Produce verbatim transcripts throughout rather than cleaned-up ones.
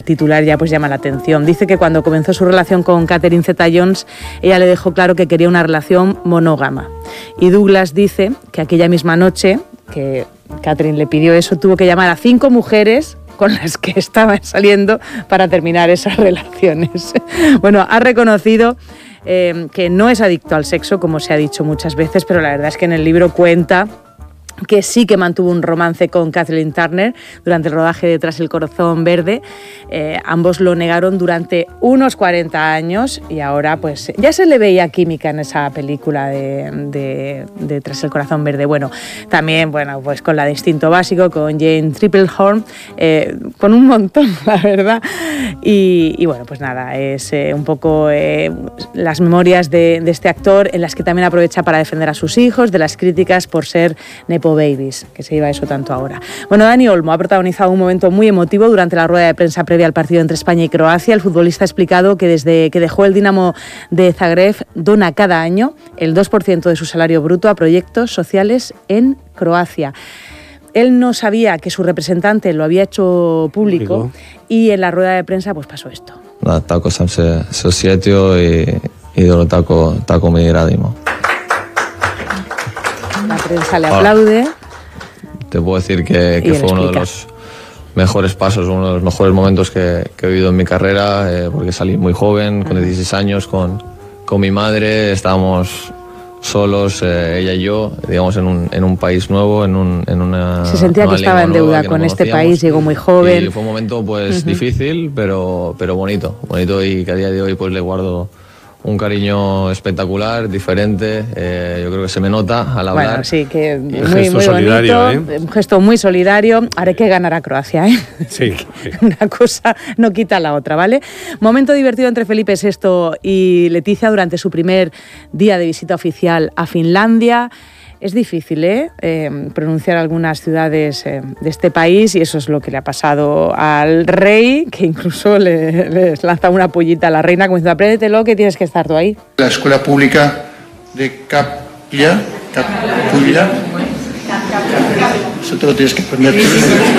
titular ya pues llama la atención. Dice que cuando comenzó su relación con Catherine Zeta-Jones, ella le dejó claro que quería una relación monógama. Y Douglas dice que aquella misma noche que Catherine le pidió eso, tuvo que llamar a cinco mujeres con las que estaban saliendo para terminar esas relaciones. Bueno, ha reconocido eh, que no es adicto al sexo, como se ha dicho muchas veces, pero la verdad es que en el libro cuenta que sí que mantuvo un romance con Kathleen Turner durante el rodaje de Tras el corazón verde. Eh, ambos lo negaron durante unos cuarenta años y ahora pues ya se le veía química en esa película de, de, de Tras el corazón verde. Bueno, también bueno, pues con la de Instinto básico, con Jane Tripplehorn, eh, con un montón, la verdad. Y, y bueno, pues nada, es eh, un poco eh, las memorias de, de este actor, en las que también aprovecha para defender a sus hijos de las críticas por ser nepo babies, que se lleva eso tanto ahora. Bueno, Dani Olmo ha protagonizado un momento muy emotivo durante la rueda de prensa previa al partido entre España y Croacia. El futbolista ha explicado que desde que dejó el Dinamo de Zagreb dona cada año el dos por ciento de su salario bruto a proyectos sociales en Croacia. Él no sabía que su representante lo había hecho público, público. Y en la rueda de prensa pues pasó esto. Da, tako sam se, se osjetio i, i dobro tako, tako mi radimo. La prensa le aplaude. Te puedo decir que, que fue uno de los mejores pasos, uno de los mejores momentos que, que he vivido en mi carrera, eh, porque salí muy joven, con dieciséis años, con, con mi madre, estábamos solos, eh, ella y yo, digamos, en un, en un país nuevo, en, un, en una... Se sentía que estaba en deuda con no este país, llegó muy joven. Y fue un momento, pues, uh-huh. difícil, pero, pero bonito, bonito, y que a día de hoy, pues, le guardo un cariño espectacular, diferente, eh, yo creo que se me nota al hablar. Bueno, sí, que muy, muy bonito, ¿eh? Un gesto muy solidario. Ahora hay que ganar a Croacia, ¿eh? Sí, sí. Una cosa no quita la otra, ¿vale? Momento divertido entre Felipe sexto y Leticia durante su primer día de visita oficial a Finlandia. Es difícil ¿eh? Eh, pronunciar algunas ciudades eh, de este país, y eso es lo que le ha pasado al rey, que incluso le, le lanza una pullita a la reina como diciendo: apréndetelo, que tienes que estar tú ahí. La escuela pública de Capilla, Capilla, eso te lo tienes que aprender tú.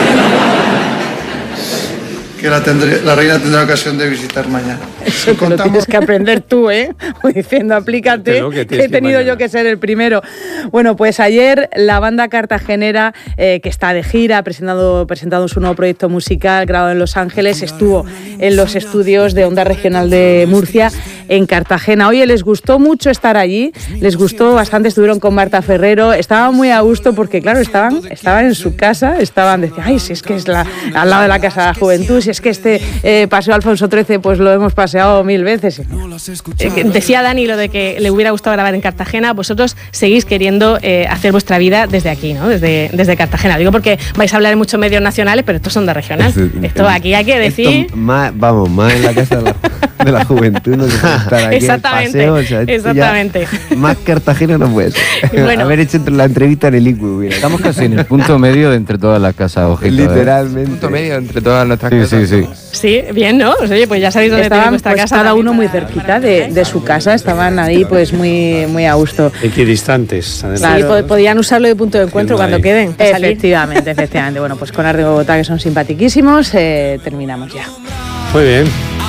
Que la, tendré, la reina tendrá ocasión de visitar mañana. Eso te lo tienes que aprender tú, ¿eh? Diciendo, aplícate, que, que he tenido que yo que ser el primero. Bueno, pues ayer la banda cartagenera, eh, que está de gira, presentando, presentando su nuevo proyecto musical grabado en Los Ángeles, estuvo en los estudios de Onda Regional de Murcia, en Cartagena. Oye, les gustó mucho estar allí, les gustó bastante, estuvieron con Marta Ferrero, estaban muy a gusto porque, claro, estaban, estaban en su casa, estaban, decían, ay, si es que es la, al lado de la Casa de la Juventud, si es que este eh, paseo Alfonso trece pues lo hemos paseado mil veces. Eh, decía Dani lo de que le hubiera gustado grabar en Cartagena. Vosotros seguís queriendo eh, hacer vuestra vida desde aquí, ¿no? Desde, desde Cartagena. Digo porque vais a hablar en muchos medios nacionales, pero estos son de regional. Esto aquí hay que decir... Esto, más, vamos, más en la Casa de la, de la Juventud no se puede estar aquí. Exactamente, paseo, o sea, exactamente. Ya, más Cartagena no puede ser. Bueno, haber hecho la entrevista en el I C U. Mira. Estamos casi en el punto medio de entre todas las casas, ojito. Literalmente. ¿eh? Punto medio entre todas nuestras sí, casas. Sí, sí. Sí, bien, ¿no? Pues, oye, pues ya sabéis dónde tenéis vuestra pues casa. Cada uno muy cerquita de, de su casa, estaban ahí pues muy, muy a gusto. Equidistantes, además. Claro. Sí, podían usarlo de punto de encuentro cuando ahí. queden. Efectivamente, efectivamente. Bueno, pues con Ars de Bogotá, que son simpaticísimos, eh, terminamos ya. Muy bien.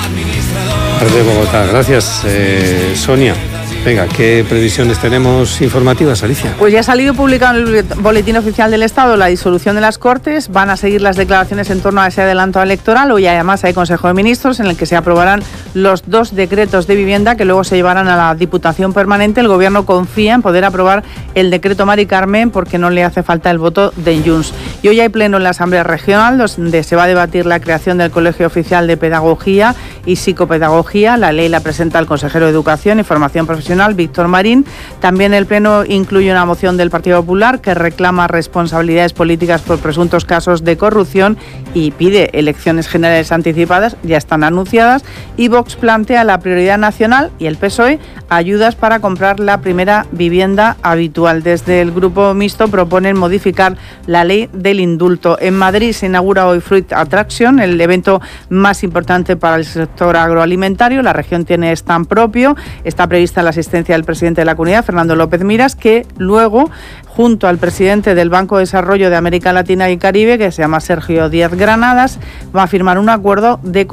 Ars de Bogotá, gracias, eh, Sonia. Venga, ¿qué previsiones tenemos informativas, Alicia? Pues ya ha salido publicado en el Boletín Oficial del Estado la disolución de las Cortes. Van a seguir las declaraciones en torno a ese adelanto electoral. Hoy además hay Consejo de Ministros en el que se aprobarán los dos decretos de vivienda que luego se llevarán a la Diputación Permanente. El Gobierno confía en poder aprobar el decreto Mari Carmen porque no le hace falta el voto de Junts. Y hoy hay pleno en la Asamblea Regional donde se va a debatir la creación del Colegio Oficial de Pedagogía y Psicopedagogía. La ley la presenta el consejero de Educación y Formación Profesional, Víctor Marín. También el Pleno incluye una moción del Partido Popular que reclama responsabilidades políticas por presuntos casos de corrupción y pide elecciones generales anticipadas, ya están anunciadas, y Vox plantea la prioridad nacional y el P S O E ayudas para comprar la primera vivienda habitual. Desde el Grupo Mixto proponen modificar la ley del indulto. En Madrid se inaugura hoy Fruit Attraction, el evento más importante para el sector agroalimentario. La región tiene stand propio, está prevista la asistencia del presidente de la Comunidad, Fernando López Miras, que luego, junto al presidente del Banco de Desarrollo de América Latina y Caribe, que se llama Sergio Díaz Granadas, va a firmar un acuerdo de